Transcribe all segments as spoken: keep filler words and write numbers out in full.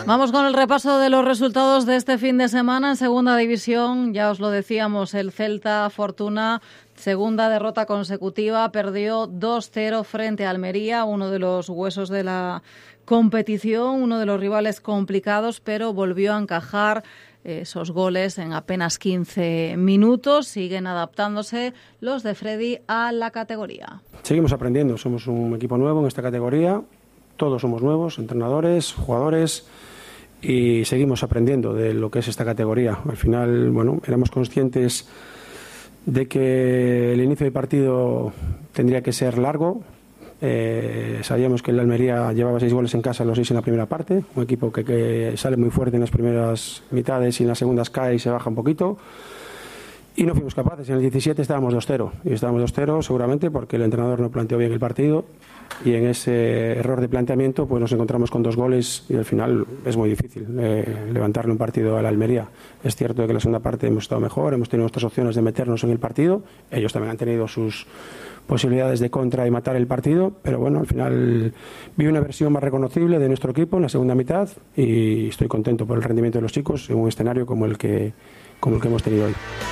Vamos con el repaso de los resultados de este fin de semana en Segunda División. Ya os lo decíamos, el Celta Fortuna, segunda derrota consecutiva, perdió dos cero frente a Almería, uno de los huesos de la competición, uno de los rivales complicados, pero volvió a encajar esos goles en apenas quince minutos. Siguen adaptándose los de Freddy a la categoría. Seguimos aprendiendo, somos un equipo nuevo en esta categoría, todos somos nuevos, entrenadores, jugadores, y seguimos aprendiendo de lo que es esta categoría. Al final, bueno, éramos conscientes de que el inicio del partido tendría que ser largo. Eh, sabíamos que el Almería llevaba seis goles en casa, los seis en la primera parte, un equipo que, que sale muy fuerte en las primeras mitades y en las segundas cae y se baja un poquito, y no fuimos capaces. En el diecisiete estábamos dos cero, y estábamos dos cero seguramente porque el entrenador no planteó bien el partido, y en ese error de planteamiento pues nos encontramos con dos goles y al final es muy difícil eh, levantarle un partido a la Almería. Es cierto que en la segunda parte hemos estado mejor, hemos tenido nuestras opciones de meternos en el partido, ellos también han tenido sus posibilidades de contra y matar el partido, pero bueno, al final vi una versión más reconocible de nuestro equipo en la segunda mitad y estoy contento por el rendimiento de los chicos en un escenario como el que, como el que hemos tenido hoy.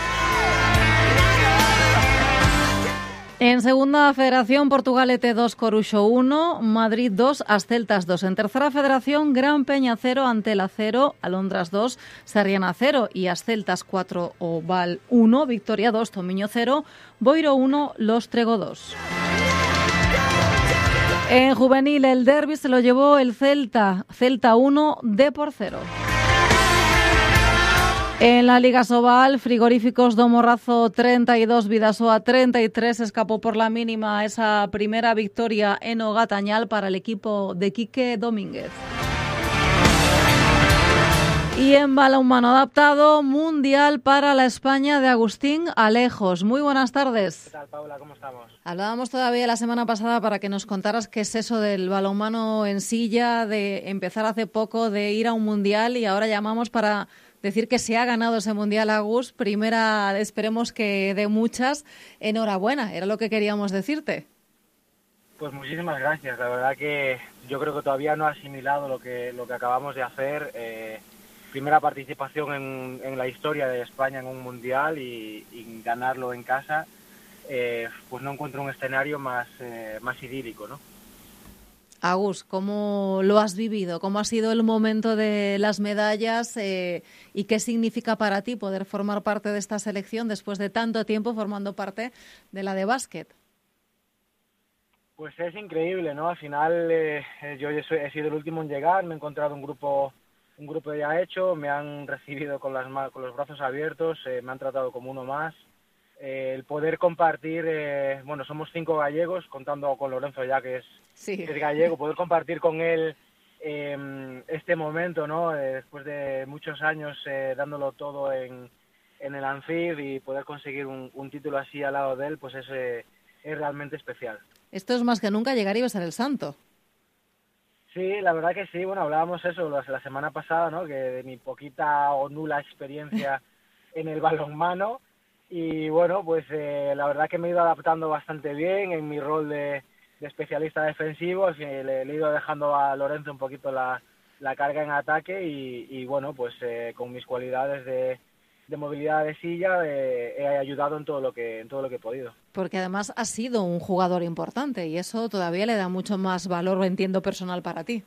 En segunda federación, Portugalete dos, Coruxo uno, Madrid dos, Asceltas dos. En tercera federación, Gran Peña cero, Antela cero, Alondras dos, Sarriana cero y Asceltas cuatro, Oval uno, Victoria dos, Tomiño cero, Boiro uno, Los Trego dos. En juvenil, el derbi se lo llevó el Celta, Celta uno, Depor cero. En la Liga Sobal, Frigoríficos do Morrazo treinta y dos, Bidasoa treinta y tres, escapó por la mínima esa primera victoria en Ogatañal para el equipo de Quique Domínguez. Y en balonmano adaptado, mundial para la España de Agustín Alejos. Muy buenas tardes. ¿Qué tal, Paula? ¿Cómo estamos? Hablábamos todavía la semana pasada para que nos contaras qué es eso del balonmano en silla, de empezar hace poco, de ir a un mundial, y ahora llamamos para decir que se ha ganado ese mundial, Agus. Primera, esperemos que de muchas. Enhorabuena, era lo que queríamos decirte. Pues muchísimas gracias. La verdad que yo creo que todavía no he asimilado lo que lo que acabamos de hacer. Eh, primera participación en, en la historia de España en un mundial y, y ganarlo en casa. Eh, pues no encuentro un escenario más, eh, más idílico, ¿no? Agus, ¿cómo lo has vivido? ¿Cómo ha sido el momento de las medallas eh, y qué significa para ti poder formar parte de esta selección después de tanto tiempo formando parte de la de básquet? Pues es increíble, ¿no? Al final eh, yo he sido el último en llegar, me he encontrado un grupo un grupo ya hecho, me han recibido con, las, con los brazos abiertos, eh, me han tratado como uno más. Eh, el poder compartir, eh, bueno, somos cinco gallegos, contando con Lorenzo ya que es, sí. es gallego, poder compartir con él eh, este momento, ¿no? Eh, después de muchos años eh, dándolo todo en, en el Anfib y poder conseguir un, un título así al lado de él, pues es, eh, es realmente especial. Esto es más que nunca llegar y besar el santo. Sí, la verdad que sí, bueno, hablábamos eso la, la semana pasada, ¿no? Que de mi poquita o nula experiencia en el balonmano. Y bueno, pues eh, la verdad que me he ido adaptando bastante bien en mi rol de, de especialista defensivo. Al fin, le, le he ido dejando a Lorenzo un poquito la, la carga en ataque y, y bueno, pues eh, con mis cualidades de, de movilidad de silla eh, he ayudado en todo lo que en todo lo que he podido. Porque además has sido un jugador importante y eso todavía le da mucho más valor, entiendo, personal para ti.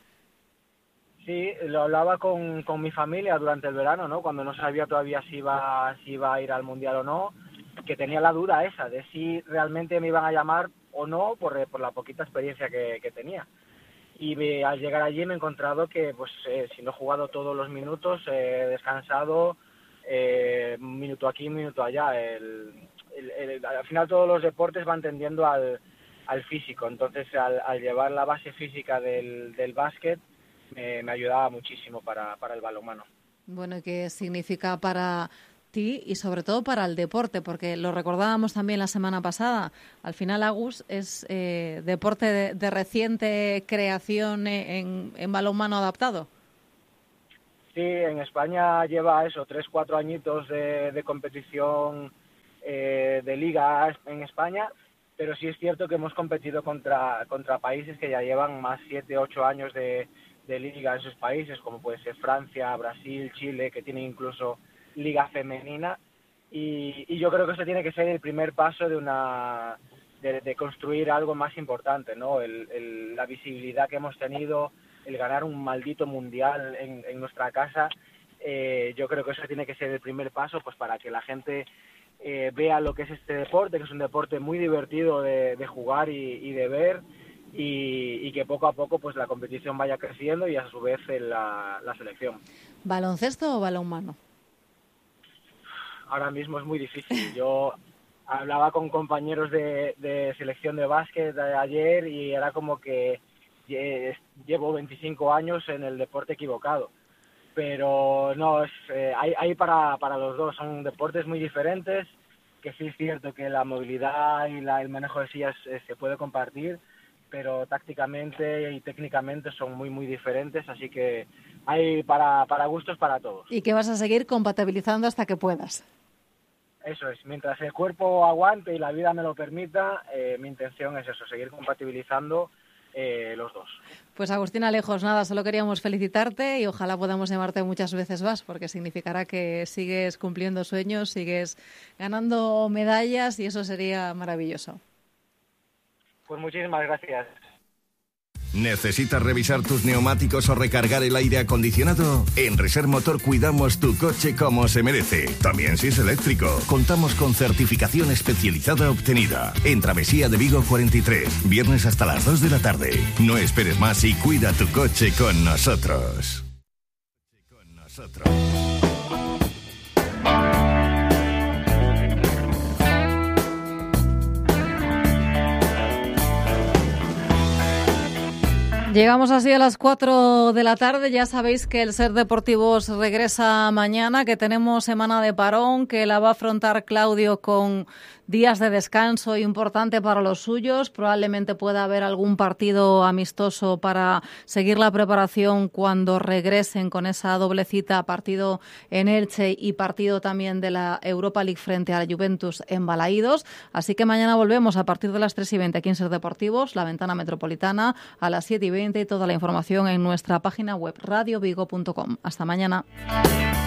Sí, lo hablaba con, con mi familia durante el verano, ¿no? Cuando no sabía todavía si iba, si iba a ir al Mundial o no, que tenía la duda esa de si realmente me iban a llamar o no por, por la poquita experiencia que, que tenía. Y me, al llegar allí me he encontrado que, pues, eh, si no he jugado todos los minutos, he eh, descansado, eh, un minuto aquí, un minuto allá. El, el, el, al final todos los deportes van tendiendo al, al físico, entonces al, al llevar la base física del, del básquet, Me, me ayudaba muchísimo para, para el balonmano. Bueno, ¿y qué significa para ti y sobre todo para el deporte? Porque lo recordábamos también la semana pasada. Al final, Agus, es eh, deporte de, de reciente creación en, en balonmano adaptado. Sí, en España lleva eso, tres, cuatro añitos de, de competición eh, de liga en España, pero sí es cierto que hemos competido contra, contra países que ya llevan más siete, ocho años de de liga en sus países, como puede ser Francia, Brasil, Chile, que tienen incluso liga femenina, y, y yo creo que eso tiene que ser el primer paso de una de, de construir algo más importante, ¿no? El, el, la visibilidad que hemos tenido, el ganar un maldito mundial en, en nuestra casa, eh, yo creo que eso tiene que ser el primer paso, pues para que la gente eh, vea lo que es este deporte, que es un deporte muy divertido de, de jugar y, y de ver, y, y que poco a poco pues la competición vaya creciendo y a su vez la, la selección. ¿Baloncesto o balonmano? Ahora mismo es muy difícil. Yo hablaba con compañeros de, de selección de básquet de ayer y era como que llevo veinticinco años en el deporte equivocado. Pero no, es, eh, hay, hay para, para los dos, son deportes muy diferentes, que sí es cierto que la movilidad y la, el manejo de sillas eh, se puede compartir, pero tácticamente y técnicamente son muy muy diferentes, así que hay para, para gustos para todos. Y que vas a seguir compatibilizando hasta que puedas. Eso es, mientras el cuerpo aguante y la vida me lo permita, eh, mi intención es eso, seguir compatibilizando eh, los dos. Pues Agustín Alejos, nada, solo queríamos felicitarte y ojalá podamos llamarte muchas veces más, porque significará que sigues cumpliendo sueños, sigues ganando medallas y eso sería maravilloso. Pues muchísimas gracias. ¿Necesitas revisar tus neumáticos o recargar el aire acondicionado? En Reser Motor cuidamos tu coche como se merece. También si es eléctrico. Contamos con certificación especializada obtenida. En Travesía de Vigo cuarenta y tres. Viernes hasta las dos de la tarde. No esperes más y cuida tu coche con nosotros. Con nosotros. Llegamos así a las cuatro de la tarde. Ya sabéis que el Ser Deportivos regresa mañana, que tenemos semana de parón, que la va a afrontar Claudio con días de descanso importante para los suyos. Probablemente pueda haber algún partido amistoso para seguir la preparación cuando regresen con esa doble cita, partido en Elche y partido también de la Europa League frente a la Juventus en Balaídos. Así que mañana volvemos a partir de las tres y veinte aquí en Ser Deportivos, la ventana metropolitana, a las siete y veinte y toda la información en nuestra página web radio vigo punto com. Hasta mañana.